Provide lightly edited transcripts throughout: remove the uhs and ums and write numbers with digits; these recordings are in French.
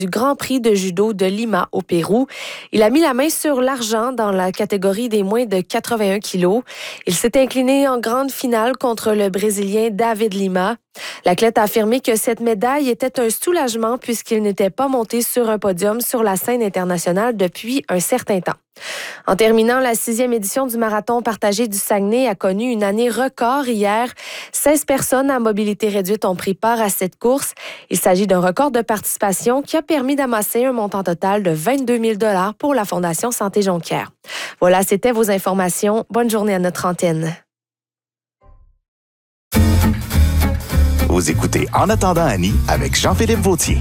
du Grand Prix de judo de Lima au Pérou. Il a mis la main sur l'argent dans la catégorie des moins de 81 kilos. Il s'est incliné en grande finale contre le Brésilien David Lima. L'athlète a affirmé que cette médaille était un soulagement puisqu'il n'était pas monté sur un podium sur la scène internationale depuis un certain temps. En terminant, la 6e édition du marathon partagé du Saguenay a connu une année record hier. 16 personnes à mobilité réduite ont pris part à cette course. Il s'agit d'un record de participation qui a permis d'amasser un montant total de 22 000 $ pour la Fondation Santé Jonquière. Voilà, c'était vos informations. Bonne journée à notre antenne. Vous écoutez En attendant Annie avec Jean-Philippe Vautier.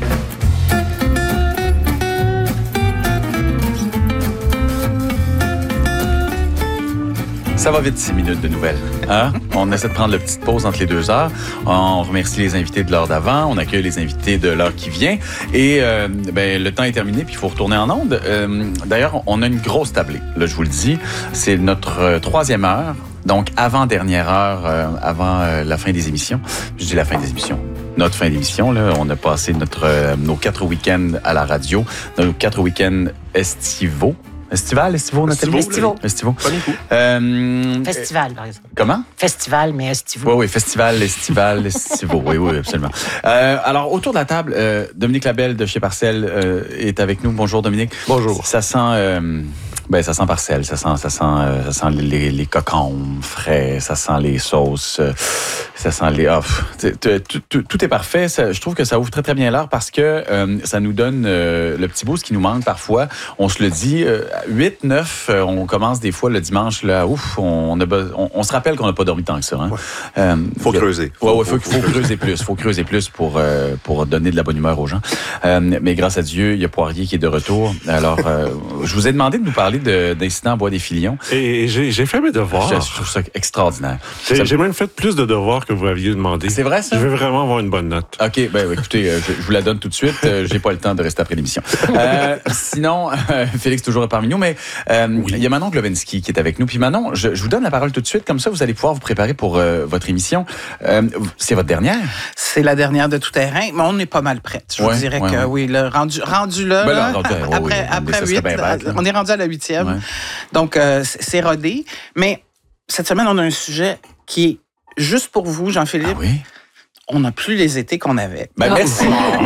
Ça va vite, 6 minutes de nouvelles. Hein? On essaie de prendre la petite pause entre les 2 heures. On remercie les invités de l'heure d'avant. On accueille les invités de l'heure qui vient. Et le temps est terminé, puis il faut retourner en onde. D'ailleurs, on a une grosse tablée. Là, je vous le dis, c'est notre 3e heure. Donc, avant-dernière heure, avant la fin des émissions. Je dis la fin des émissions. Notre fin d'émission, là, on a passé nos 4 week-ends à la radio, nos 4 week-ends estivaux. Estivaux, Nathalie? Estivaux. Festival, par exemple. Comment? Festival, mais estivaux. Oui, festival, estivaux. Oui, absolument. Alors, autour de la table, Dominique Labelle de chez Parcelle est avec nous. Bonjour, Dominique. Bonjour. Ça sent... ça sent Parcelle, ça sent les cocombes frais, ça sent les sauces, ça sent les... tout est parfait. Je trouve que ça ouvre très, très bien l'heure parce que ça nous donne le petit boost qui nous manque parfois. On se le dit, 8-9, on commence des fois le dimanche, là, on se rappelle qu'on n'a pas dormi tant que ça. Hein? Faut creuser. Faut creuser plus. Faut creuser plus pour donner de la bonne humeur aux gens. Mais grâce à Dieu, il y a Poirier qui est de retour. Alors, je vous ai demandé de nous parler d'incidents à Bois-des-Filions. Et j'ai fait mes devoirs. Je trouve ça extraordinaire. J'ai même fait plus de devoirs que vous aviez demandé. C'est vrai, ça? Je veux vraiment avoir une bonne note. OK, écoutez, je vous la donne tout de suite. J'ai pas le temps de rester après l'émission. Sinon, Félix toujours est parmi nous, mais il y a Manon Glowinski qui est avec nous. Puis Manon, je vous donne la parole tout de suite. Comme ça, vous allez pouvoir vous préparer pour votre émission. C'est votre dernière? C'est la dernière de tout terrain, mais on est pas mal prête. Je vous dirais que oui, le rendu là, après 8, on est rendu à la 8e. Ouais. Donc, c'est rodé. Mais cette semaine, on a un sujet qui est juste pour vous, Jean-Philippe. Ah oui? On n'a plus les étés qu'on avait. Merci.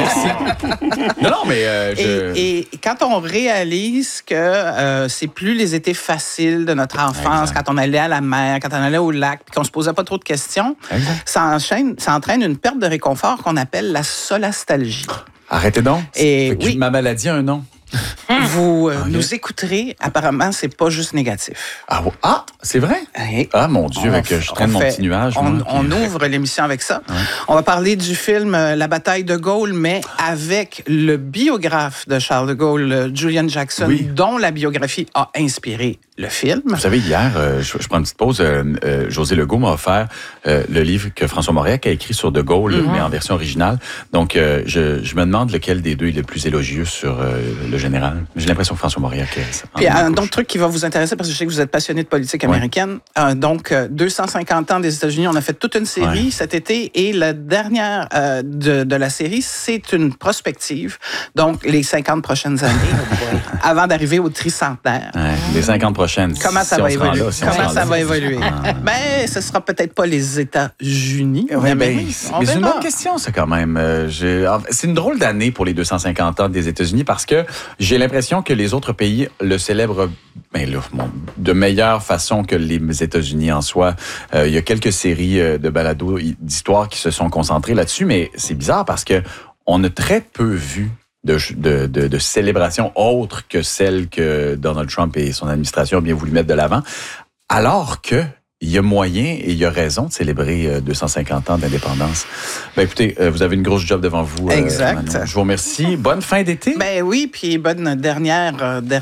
Non, mais... Et quand on réalise que c'est plus les étés faciles de notre enfance, quand on allait à la mer, quand on allait au lac, puis qu'on se posait pas trop de questions, ça entraîne une perte de réconfort qu'on appelle la solastalgie. Arrêtez donc. Ma maladie a un nom. Vous nous écouterez. Apparemment, c'est pas juste négatif. Ah, c'est vrai? Oui. Ah, mon Dieu, je traîne mon petit nuage. On ouvre l'émission avec ça. Ouais. On va parler du film La bataille de Gaulle, mais avec le biographe de Charles de Gaulle, Julian Jackson, dont la biographie a inspiré le film. Vous savez, hier, je prends une petite pause, José Legault m'a offert le livre que François Mauriac a écrit sur de Gaulle, mais en version originale. Donc, je me demande lequel des deux est le plus élogieux sur le général. J'ai l'impression que François Mauriac... Puis un autre truc qui va vous intéresser, parce que je sais que vous êtes passionné de politique américaine. Donc, 250 ans des États-Unis, on a fait toute une série cet été, et la dernière de la série, c'est une prospective. Donc, les 50 prochaines années, avant d'arriver au tricentenaire. Les 50 prochaines. Comment ça va évoluer? Comment ça va évoluer? Ben, ce sera peut-être pas les États-Unis. Mais c'est une bonne question, ça, quand même. C'est une drôle d'année pour les 250 ans des États-Unis parce que j'ai l'impression que les autres pays le célèbrent de meilleure façon que les États-Unis en soi. Il y a quelques séries de balados d'histoire qui se sont concentrées là-dessus, mais c'est bizarre parce que on a très peu vu de célébrations autres que celles que Donald Trump et son administration ont bien voulu mettre de l'avant, alors que il y a moyen et il y a raison de célébrer 250 ans d'indépendance. Écoutez, vous avez une grosse job devant vous. Exact. Manon. Je vous remercie. Bonne fin d'été. Oui, puis bonne dernière.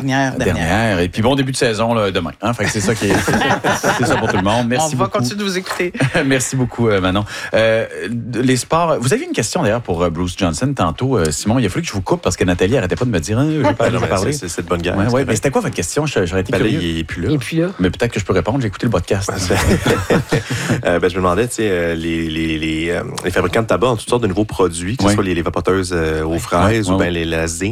Et puis bon début de saison là, demain. Hein? Fait que c'est ça qui est, c'est ça pour tout le monde. Merci beaucoup. On va continuer de vous écouter. Merci beaucoup, Manon. Les sports. Vous avez une question d'ailleurs pour Bruce Johnson tantôt, Simon. Il a fallu que je vous coupe parce que Nathalie n'arrêtait pas de me dire je vais pas parler. C'est de bonne guerre. Mais c'était quoi votre question? J'aurais été curieux. Il est plus là. Mais peut-être que je peux répondre. J'ai écouté le podcast. je me demandais, tu sais, les fabricants de tabac ont toutes sortes de nouveaux produits, que ce soit les vapoteuses aux fraises ou bien les zé.